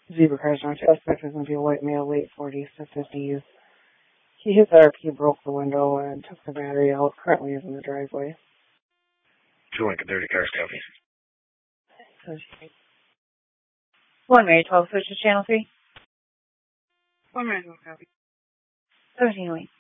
Zebra cars on suspect is going to be a white male, late 40s to 50s. He hit the RP, broke the window, and took the battery out. Currently is in the driveway. 2 Lincoln 30 cars, copy. 1 Mary 12, switch to channel 3. 1 Mary 12, copy. 17 Wayne.